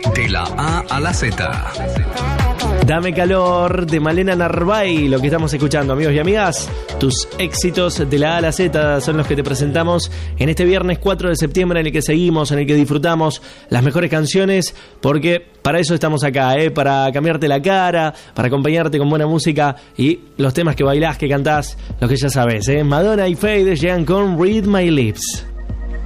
De la A a la Z. Dame calor de Malena Narváez, lo que estamos escuchando, amigos y amigas. Tus éxitos de la A a la Z son los que te presentamos en este viernes 4 de septiembre, en el que seguimos, en el que disfrutamos las mejores canciones, porque para eso estamos acá, para cambiarte la cara, para acompañarte con buena música y los temas que bailás, que cantás, los que ya sabes. Madonna y Fade llegan con Read My Lips.